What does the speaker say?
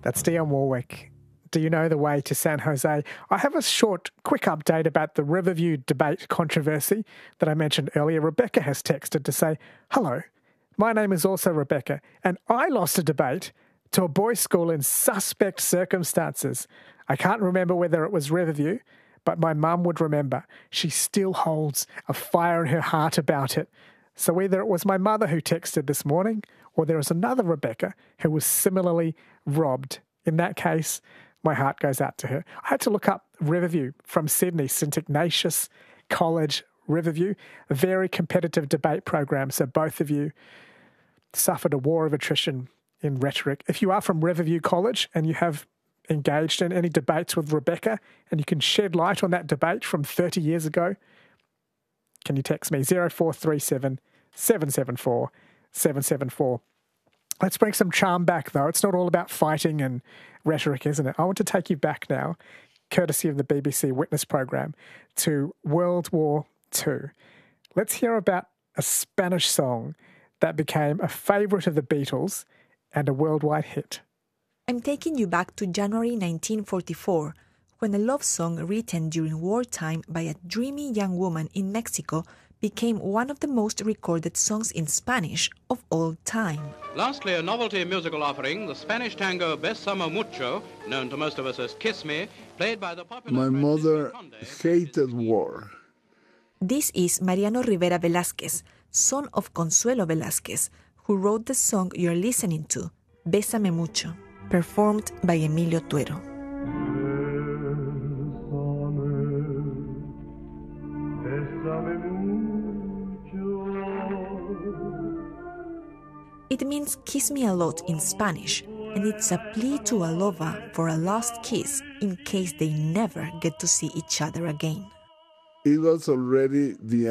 That's Dionne Warwick. Do you know the way to San Jose? I have a quick update about the Riverview debate controversy that I mentioned earlier. Rebecca has texted to say, hello, my name is also Rebecca, and I lost a debate to a boys' school in suspect circumstances. I can't remember whether it was Riverview, but my mum would remember. She still holds a fire in her heart about it. So either it was my mother who texted this morning, or there was another Rebecca who was similarly robbed. In that case, my heart goes out to her. I had to look up Riverview from Sydney, St Ignatius College, Riverview, a very competitive debate program. So both of you suffered a war of attrition in rhetoric. If you are from Riverview College and you have engaged in any debates with Rebecca and you can shed light on that debate from 30 years ago, can you text me 0437 774 774. Let's bring some charm back, though. It's not all about fighting and rhetoric, isn't it? I want to take you back now, courtesy of the BBC Witness Programme, to World War II. Let's hear about a Spanish song that became a favourite of the Beatles and a worldwide hit. I'm taking you back to January 1944, when a love song written during wartime by a dreamy young woman in Mexico became one of the most recorded songs in Spanish of all time. Lastly, a novelty musical offering, the Spanish tango Bésame Mucho, known to most of us as Kiss Me, played by the popular... My mother hated war. This is Mariano Rivera Velázquez, son of Consuelo Velázquez, who wrote the song you're listening to, Bésame Mucho, performed by Emilio Tuero. It means kiss me a lot in Spanish, and it's a plea to a lover for a lost kiss in case they never get to see each other again. It was already the